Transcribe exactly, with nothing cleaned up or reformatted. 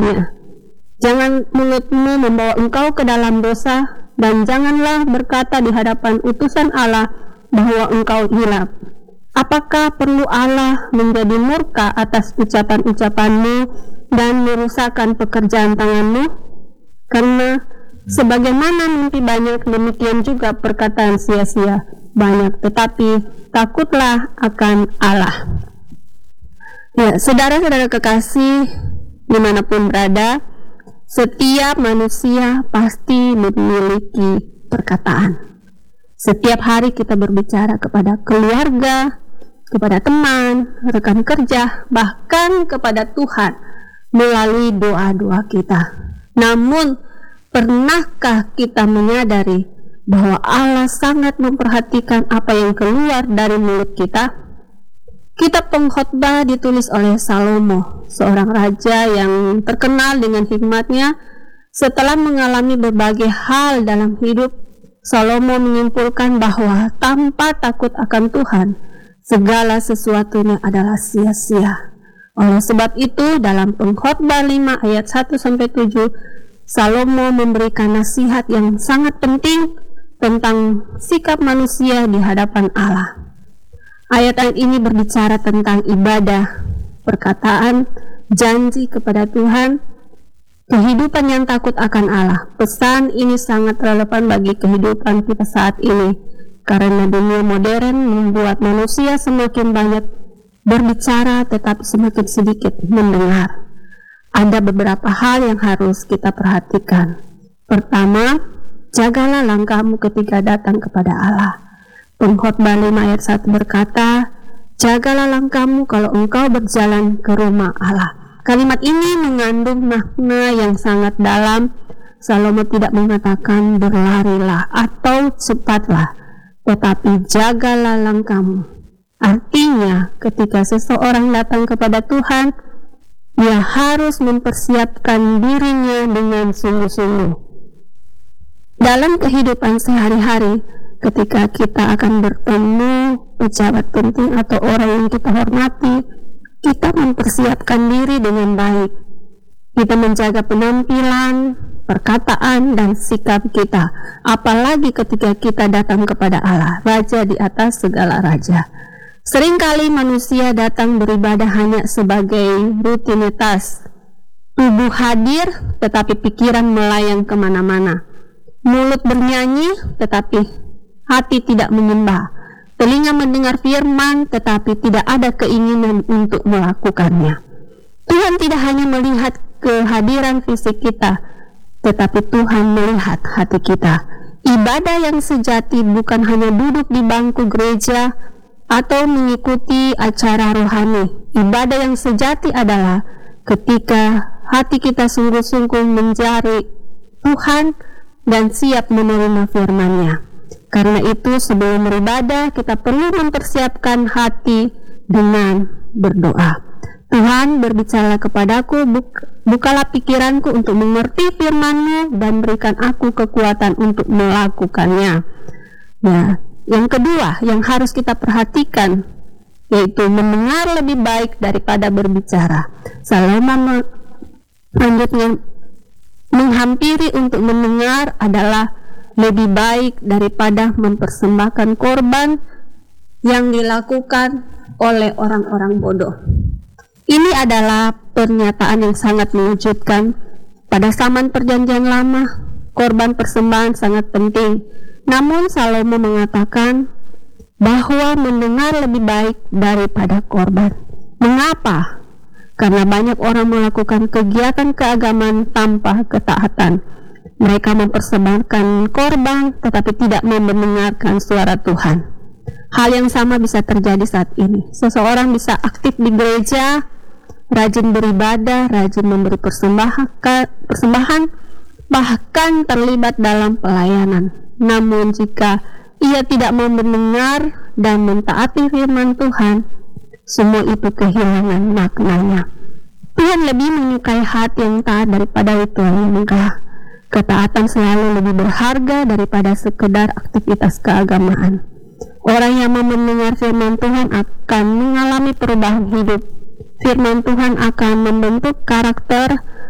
Ya. Jangan mulutmu membawa engkau ke dalam dosa, dan janganlah berkata di hadapan utusan Allah bahwa engkau hilaf. Apakah perlu Allah menjadi murka atas ucapan-ucapanmu dan merusakkan pekerjaan tanganmu? Karena sebagaimana mimpi banyak, demikian juga perkataan sia-sia banyak, tetapi takutlah akan Allah. Ya, saudara-saudara kekasih, dimanapun berada, setiap manusia pasti memiliki perkataan. Setiap hari kita berbicara kepada keluarga, kepada teman, rekan kerja, bahkan kepada Tuhan melalui doa-doa kita. Namun, pernahkah kita menyadari bahwa Allah sangat memperhatikan apa yang keluar dari mulut kita? Kitab Pengkhotbah ditulis oleh Salomo, seorang raja yang terkenal dengan hikmatnya. Setelah mengalami berbagai hal dalam hidup, Salomo menyimpulkan bahwa tanpa takut akan Tuhan, segala sesuatunya adalah sia-sia. Oleh sebab itu, dalam Pengkhotbah lima ayat satu sampai tujuh, Salomo memberikan nasihat yang sangat penting tentang sikap manusia di hadapan Allah. Ayat-ayat ini berbicara tentang ibadah, perkataan, janji kepada Tuhan, kehidupan yang takut akan Allah. Pesan ini sangat relevan bagi kehidupan kita saat ini, karena dunia modern membuat manusia semakin banyak berbicara tetapi semakin sedikit mendengar. Ada beberapa hal yang harus kita perhatikan. Pertama, jagalah langkahmu ketika datang kepada Allah. Pengkhotbah lima ayat satu berkata, jagalah langkahmu kalau engkau berjalan ke rumah Allah. Kalimat ini mengandung makna yang sangat dalam. Salomo tidak mengatakan berlarilah atau cepatlah, tetapi jagalah langkahmu. Artinya, ketika seseorang datang kepada Tuhan, ia harus mempersiapkan dirinya dengan sungguh-sungguh. Dalam kehidupan sehari-hari, ketika kita akan bertemu pejabat penting atau orang yang kita hormati, kita mempersiapkan diri dengan baik. Kita menjaga penampilan, perkataan, dan sikap kita. Apalagi ketika kita datang kepada Allah, Raja di atas segala raja. Seringkali manusia datang beribadah hanya sebagai rutinitas. Tubuh hadir, tetapi pikiran melayang kemana-mana. Mulut bernyanyi, tetapi hati tidak menyembah. Telinga mendengar firman, tetapi tidak ada keinginan untuk melakukannya. Tuhan tidak hanya melihat kehadiran fisik kita, tetapi Tuhan melihat hati kita. Ibadah yang sejati bukan hanya duduk di bangku gereja atau mengikuti acara rohani. Ibadah yang sejati adalah ketika hati kita sungguh-sungguh mencari Tuhan dan siap menerima firman-Nya. Karena itu, sebelum beribadah, kita perlu mempersiapkan hati dengan berdoa. Tuhan, berbicara kepadaku, buk- bukalah pikiranku untuk mengerti firman-Mu dan berikan aku kekuatan untuk melakukannya. Nah, yang kedua yang harus kita perhatikan, yaitu mendengar lebih baik daripada berbicara. Salomo selanjutnya menghampiri untuk mendengar adalah lebih baik daripada mempersembahkan korban yang dilakukan oleh orang-orang bodoh. Ini adalah pernyataan yang sangat mengejutkan. Pada zaman perjanjian lama, korban persembahan sangat penting. Namun Salomo mengatakan bahwa mendengar lebih baik daripada korban. Mengapa? Karena banyak orang melakukan kegiatan keagamaan tanpa ketaatan. Mereka mempersembahkan korban tetapi tidak mau mendengarkan suara Tuhan. Hal yang sama bisa terjadi saat ini. Seseorang bisa aktif di gereja, rajin beribadah, rajin memberi persembahan, persembahan, bahkan terlibat dalam pelayanan. Namun jika ia tidak mau mendengar dan mentaati firman Tuhan, semua itu kehilangan maknanya. Tuhan lebih menyukai hati yang taat daripada ritual yang megah. Ketaatan selalu lebih berharga daripada sekedar aktivitas keagamaan. Orang yang mau mendengar firman Tuhan akan mengalami perubahan hidup. Firman Tuhan akan membentuk karakter